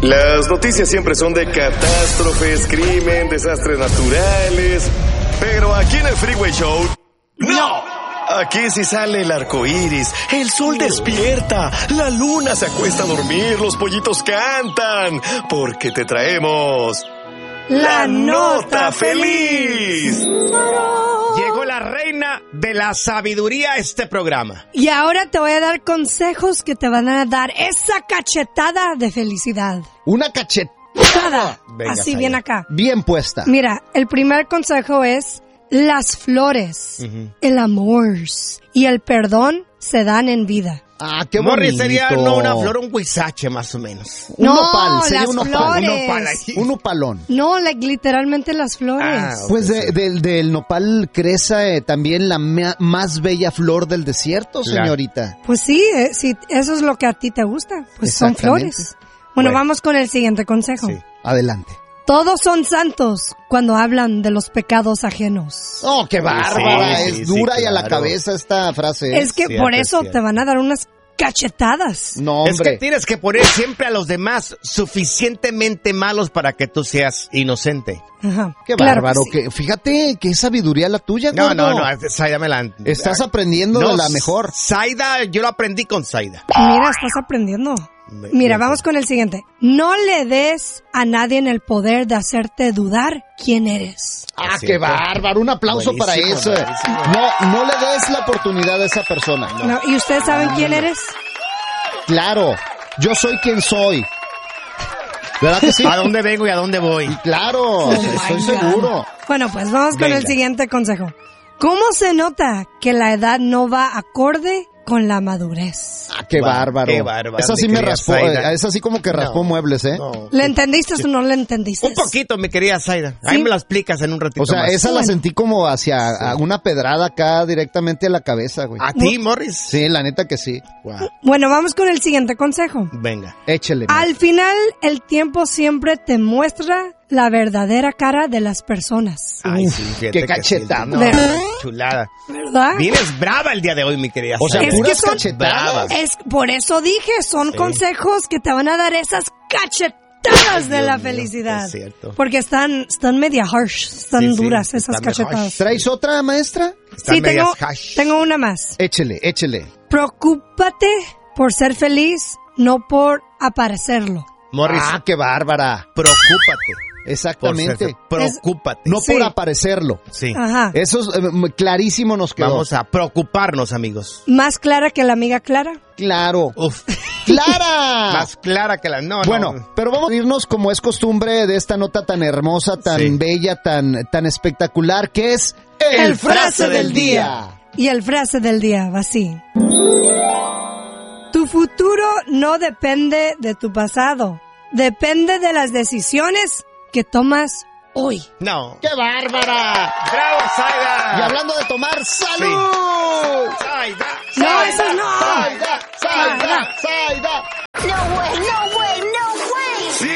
Las noticias siempre son de catástrofes, crimen, desastres naturales. Pero aquí en el Freeway Show, ¡no! Aquí sí sale el arco iris, el sol despierta, la luna se acuesta a dormir, los pollitos cantan, porque te traemos la nota feliz. Llegó la reina de la sabiduría a este programa. Y ahora te voy a dar consejos que te van a dar esa cachetada de felicidad. Una cachetada. Venga, así Saida. bien acá. Bien puesta. Mira, el primer consejo es: las flores, el amor y el perdón se dan en vida. Ah, qué Morris bonito. sería no una flor, un huizache más o menos. Un No, nopal, sería las un nopal. flores. Un nopal ahí. Un nopalón. No, literalmente las flores. Ah, ok. Pues del nopal crece también la más bella flor del desierto, Claro. señorita. Pues sí, si eso es lo que a ti te gusta, pues son Exactamente. flores. Bueno, vamos con el siguiente consejo. Sí. Adelante. Todos son santos cuando hablan de los pecados ajenos. Oh, qué bárbara. sí, es sí, dura sí, y a la claro. cabeza esta frase. Es que cierto, por eso es cierto. te van a dar unas cachetadas. No, Es que hombre. tienes que poner siempre a los demás suficientemente malos para que tú seas inocente. Ajá. Qué Claro bárbaro. que sí. Que, fíjate qué sabiduría la tuya, No, gordo. no, Saida me la... Estás aprendiendo de la mejor. Saida, yo lo aprendí con Saida. Mira, estás aprendiendo. Mira, vamos con el siguiente. No le des a nadie en el poder de hacerte dudar quién eres. Ah, Es qué cierto. bárbaro. Un aplauso Buenísimo, para eso. buenísimo. No le des la oportunidad a esa persona. No, ¿y ustedes saben quién eres? Claro, yo soy quien soy. ¿Verdad que sí? ¿A dónde vengo y a dónde voy? Claro, estoy seguro. Bueno, pues vamos con Venga. el siguiente consejo. ¿Cómo se nota que la edad no va acorde con la madurez? Ah, qué bárbaro. Qué bárbaro. Esa sí Mi me querida raspó, Saida. esa sí como que raspó No, muebles, ¿eh? No. ¿Le entendiste o no le entendiste? Un poquito, mi querida Saida. Ahí Sí. me lo explicas en un ratito O sea, más. esa la sentí como hacia a una pedrada acá directamente a la cabeza, güey. ¿A ti, Morris? Sí, la neta que sí. Wow. Bueno, vamos con el siguiente consejo. Venga. Échele. Al final, el tiempo siempre te muestra la verdadera cara de las personas. Ay, sí, fíjate qué que cachetada. sí. No, ¿Verdad? chulada. ¿Verdad? Vienes brava el día de hoy, mi querida O sea, Saida. Es puras que son cachetadas. Es por eso dije, son Sí. consejos que te van a dar esas cachetadas de Dios la mío, felicidad. es cierto. porque están media harsh, están Sí, sí, duras esas están medio cachetadas. harsh. ¿Traes otra, maestra? Están Sí, medias tengo, hash. tengo una más. Échele. Preocúpate por ser feliz, no por aparecerlo. Morris, Ah, qué bárbara. preocúpate. Por Exactamente. ser- preocúpate. No Sí. por aparecerlo. Sí. Ajá. Eso es clarísimo nos quedó. Vamos a preocuparnos, amigos. Más clara que la amiga Clara. Claro. Uf. ¡Clara! Más clara que la... No, Bueno, no. pero vamos a irnos como es costumbre de esta nota tan hermosa, tan Sí. bella, tan espectacular, que es El frase del día. Y el frase del día va así. Tu futuro no depende de tu pasado. Depende de las decisiones que tomas hoy. No. ¡Qué bárbara! ¡Bravo, Saida! Y hablando de tomar, ¡salud!